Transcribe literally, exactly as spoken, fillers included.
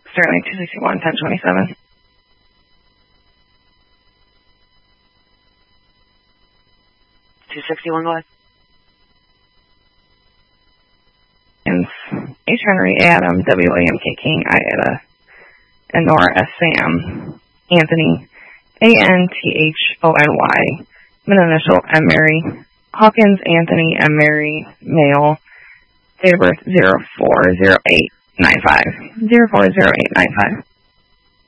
Sterling two sixty-one, ten twenty-seven. two sixty-one, go ahead. H. Henry, Adam, W. A. M. K. King, Ida, and Nora S. Sam, Anthony, A. N. T. H. O. N. Y, middle initial, M. Mary, Hawkins, Anthony, M. Mary, male, date of birth zero four zero eight nine five, zero four zero eight nine five.